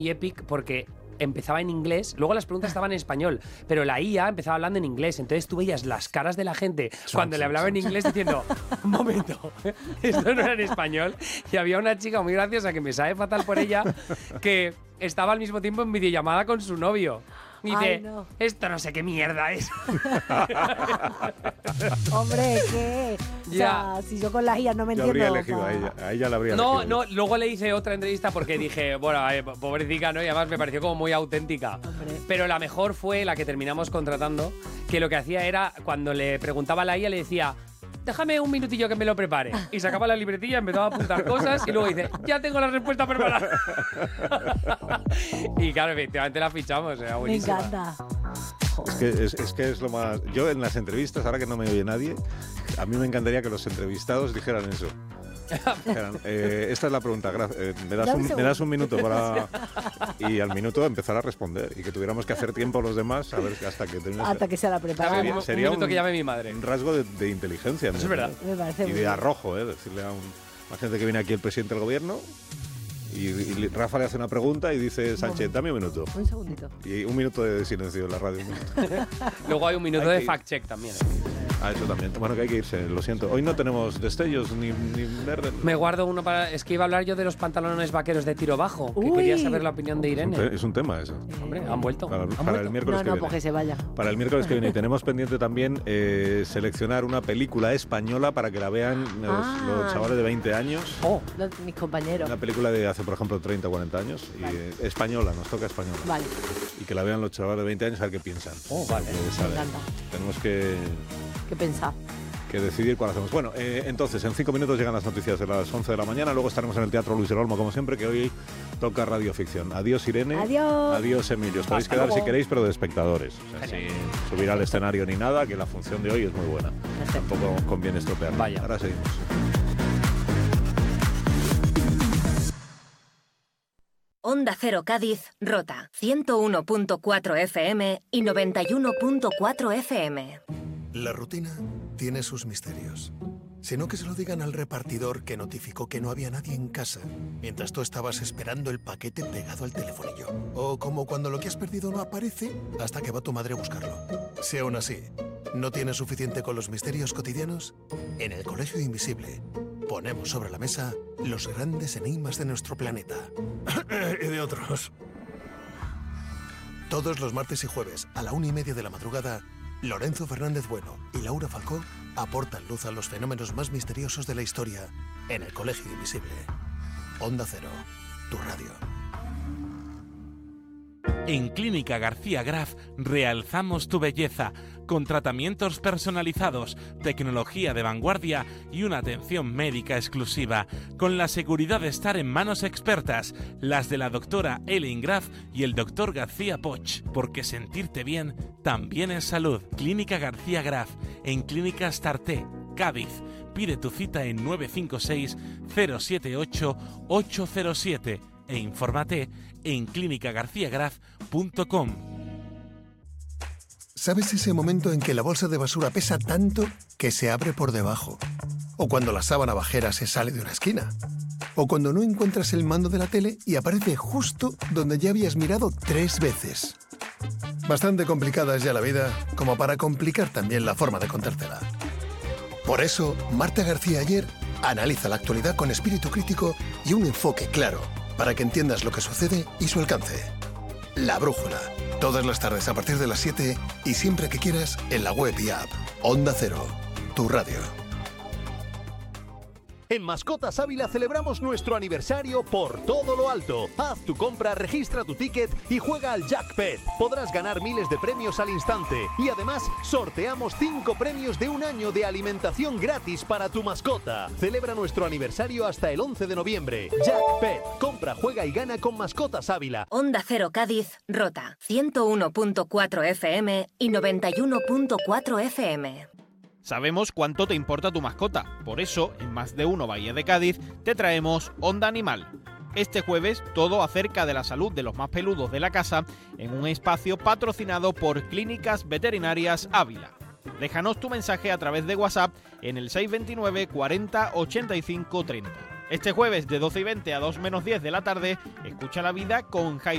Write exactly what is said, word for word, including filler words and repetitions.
y Epic porque empezaba en inglés, luego las preguntas estaban en español, pero la I A empezaba hablando en inglés, entonces tú veías las caras de la gente cuando le hablaba en inglés diciendo, un momento, esto no era en español, y había una chica muy graciosa que me sabe fatal por ella, que estaba al mismo tiempo en videollamada con su novio. Y dice, Ay, no. esto no sé qué mierda es. Hombre, ¿qué? O Ya. sea, si yo con las I A no me Yo entiendo. habría elegido pa- a ella. A ella la habría No, elegido. no, luego le hice otra entrevista porque dije, bueno, eh, pobrecita, ¿no? Y además me pareció como muy auténtica. Hombre. Pero la mejor fue la que terminamos contratando, que lo que hacía era, cuando le preguntaba a la I A, le decía, déjame un minutillo que me lo prepare. Y sacaba la libretilla, empezaba a apuntar cosas y luego dice, ya tengo la respuesta preparada. Y claro, efectivamente la fichamos, era Me buenísima. encanta. Es que es, es que es lo más... Yo en las entrevistas, ahora que no me oye nadie, a mí me encantaría que los entrevistados dijeran eso. Dijeran, eh, esta es la pregunta, gra- eh, me, das Da un un, me segundo. das un minuto para... Y al minuto empezar a responder. Y que tuviéramos que hacer tiempo los demás a ver si hasta que termine. Hasta que se la prepara. Dame un, un Sería minuto un- que llame mi madre. Un rasgo de, de inteligencia. Eso ¿no? es verdad. Me parece Y muy de bien. arrojo, ¿eh? Decirle a un... Imagínate que viene aquí el presidente del gobierno y, y Rafa le hace una pregunta y dice, Sánchez, dame un minuto. Un segundito. Y un minuto de silencio en la radio. Un minuto. Luego hay un minuto Hay de que- fact-check también. Ah, eso también. Bueno, que hay que irse, lo siento. Hoy no tenemos destellos ni, ni verde. Me guardo uno para... Es que iba a hablar yo de los pantalones vaqueros de tiro bajo, que Uy. quería saber la opinión de Es un, Irene. te- es un tema eso. Hombre, han vuelto. Para, ¿Han para vuelto? el miércoles No, que no, viene. porque se vaya. Para el miércoles que viene. Y tenemos pendiente también eh, seleccionar una película española para que la vean los, Ah. los chavales de veinte años. Oh, Los- mis compañeros. Una película de hace, por ejemplo, treinta o cuarenta años. Y, Vale. eh, española, nos toca española. Vale, Y que la vean los chavales de veinte años a ver qué piensan. oh, vale. Eh, me saben. encanta. Tenemos que, ¿Qué pensás? que decidir cuál hacemos. Bueno, eh, entonces, en cinco minutos llegan las noticias de las once de la mañana. Luego estaremos en el Teatro Luis del Olmo, como siempre, que hoy toca radioficción. Adiós, Irene. Adiós. Adiós, Emilio. Os podéis Hasta quedar luego. si queréis, pero de espectadores. O sea, Genial. sin subir al escenario ni nada, que la función de hoy es muy buena. Perfecto. Tampoco conviene estropearla. Vaya. Ahora seguimos. Onda Cero Cádiz, Rota, ciento uno punto cuatro F M y noventa y uno punto cuatro F M. La rutina tiene sus misterios. Si no, que se lo digan al repartidor que notificó que no había nadie en casa mientras tú estabas esperando el paquete pegado al telefonillo. O como cuando lo que has perdido no aparece hasta que va tu madre a buscarlo. Si aún así no tienes suficiente con los misterios cotidianos, en el Colegio Invisible ponemos sobre la mesa los grandes enigmas de nuestro planeta. Y de otros. Todos los martes y jueves a la una y media de la madrugada, Lorenzo Fernández Bueno y Laura Falcó aportan luz a los fenómenos más misteriosos de la historia en el Colegio Invisible. Onda Cero, tu radio. En Clínica García Graf realzamos tu belleza con tratamientos personalizados, tecnología de vanguardia y una atención médica exclusiva, con la seguridad de estar en manos expertas, las de la doctora Ellen Graf y el doctor García Poch, porque sentirte bien también es salud. Clínica García Graf, en Clínicas Tarté, Cádiz. Pide tu cita en nueve cinco seis, cero siete ocho, ocho cero siete e infórmate en clínica garcía graf punto com. ¿Sabes ese momento en que la bolsa de basura pesa tanto que se abre por debajo? ¿O cuando la sábana bajera se sale de una esquina? ¿O cuando no encuentras el mando de la tele y aparece justo donde ya habías mirado tres veces? Bastante complicada es ya la vida como para complicar también la forma de contártela. Por eso, Marta García Ayer analiza la actualidad con espíritu crítico y un enfoque claro, para que entiendas lo que sucede y su alcance. La Brújula, todas las tardes a partir de las siete y siempre que quieras en la web y app. Onda Cero, tu radio. En Mascotas Ávila celebramos nuestro aniversario por todo lo alto. Haz tu compra, registra tu ticket y juega al Jackpet. Podrás ganar miles de premios al instante. Y además, sorteamos cinco premios de un año de alimentación gratis para tu mascota. Celebra nuestro aniversario hasta el once de noviembre. Jackpet. Compra, juega y gana con Mascotas Ávila. Onda Cero Cádiz, Rota, ciento uno punto cuatro F M y noventa y uno punto cuatro F M. Sabemos cuánto te importa tu mascota, por eso, en Más de Uno Bahía de Cádiz, te traemos Onda Animal. Este jueves, todo acerca de la salud de los más peludos de la casa, en un espacio patrocinado por Clínicas Veterinarias Ávila. Déjanos tu mensaje a través de WhatsApp en el seis dos nueve, cuarenta, ochenta y cinco, treinta. Este jueves, de doce y veinte a dos menos diez de la tarde, escucha la vida con Jaime